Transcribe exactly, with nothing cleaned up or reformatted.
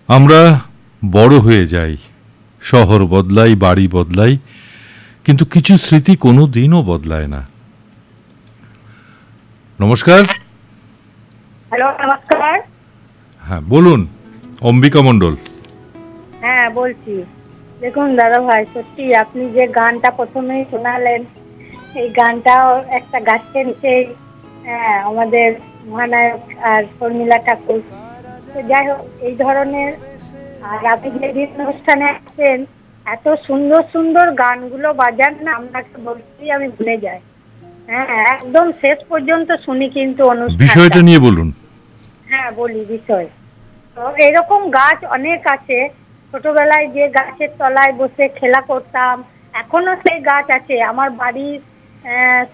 আমরা বড় হয়ে যাই, শহর বদলাই, বাড়ি বদলাই, কিন্তু কিছু স্মৃতি কোনো দিনও বদলায় না। নমস্কার। হ্যালো, নমস্কার। হ্যাঁ বলুন, অম্বিকা মণ্ডল। হ্যাঁ বলছি। দেখুন দাদা ভাই, সত্যি আপনি যে গানটা প্রথমেই শোনালেন, এই গানটাও একটা গাছের নিচে, হ্যাঁ, আমাদের মহানায়ক আর শর্মিলা ঠাকুর। তো যাই হোক, এই ধরনের, আর আপনি যেদিন অনুষ্ঠানে আসেন, এত সুন্দর সুন্দর গানগুলো বাজান না, আপনাকে বলতেই আমি ভুলে যাই। হ্যাঁ, একদম শেষ পর্যন্ত শুনি কিন্তু অনুষ্ঠানটা। বিষয়টা নিয়ে বলুন। হ্যাঁ বলি বিষয়। তো এরকম গাছ অনেক আছে। ছোটবেলায় যে গাছের তলায় বসে খেলা করতাম, এখনো সেই গাছ আছে আমার বাড়ির